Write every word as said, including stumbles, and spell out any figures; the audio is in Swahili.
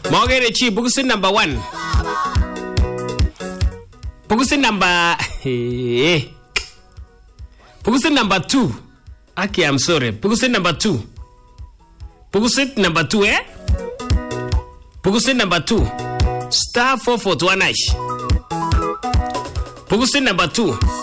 Mogere chi bukusin number one. Bukusin number eh. Bukusin number two. Okay, I'm sorry. Bukusin number two. Bukusin number two, eh? Bukusin number two. Star four four two one hash. Bukusin number two.